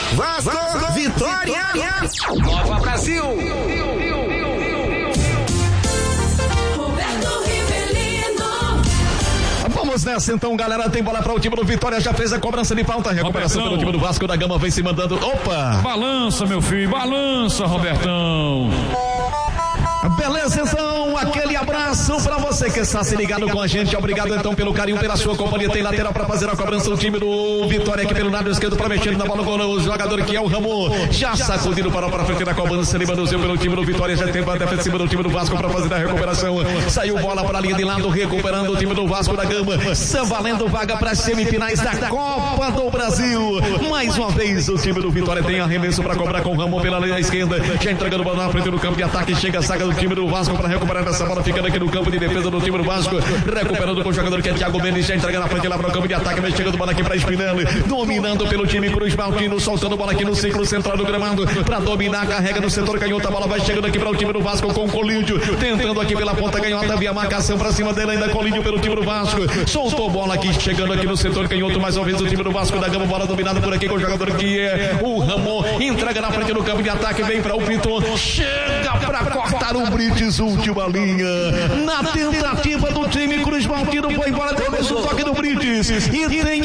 Vasco, Vitória, Nova Brasil. Vamos nessa então, galera, tem bola para o time do Vitória, já fez a cobrança de falta, recuperação pelo time do Vasco da Gama, vem se mandando, opa! Balança, meu filho, balança, Robertão. Beleza, então, aquele abraço pra você que está se ligado com a gente, obrigado então pelo carinho, pela sua companhia, tem lateral pra fazer a cobrança, o time do Vitória aqui pelo lado esquerdo, pra mexer na bola com o jogador que é o Ramon, já sacudindo para frente da cobrança, ele manuseou pelo time do Vitória, já tem a defensiva do time do Vasco pra fazer a recuperação, saiu bola pra linha de lado, recuperando o time do Vasco da Gama, valendo vaga para semifinais da Copa do Brasil, mais uma vez o time do Vitória tem arremesso pra cobrar com o Ramon pela linha esquerda, já entregando bola na frente do campo de ataque, chega a saga do time do Vasco para recuperar essa bola, ficando aqui no campo de defesa do time do Vasco, recuperando com o jogador que é Thiago Mendes, já entregando na frente lá para o campo de ataque, mas chegando bola aqui para Spinelli, dominando pelo time Cruz Maltino, soltando bola aqui no ciclo central do gramado, para dominar, carrega no setor canhoto, a bola vai chegando aqui para o time do Vasco com o Colídio, tentando aqui pela ponta canhota, via marcação para cima dele, ainda Colídio pelo time do Vasco, soltou bola aqui, chegando aqui no setor canhoto, mais uma vez o time do Vasco da Gama, bola dominada por aqui com o jogador que é o Ramon, entrega na frente do campo de ataque, vem para o Pinto, chega para cortar o Brites, última linha, na tentativa do time Cruz Maltino, foi embora, começou o toque do Brites, e tem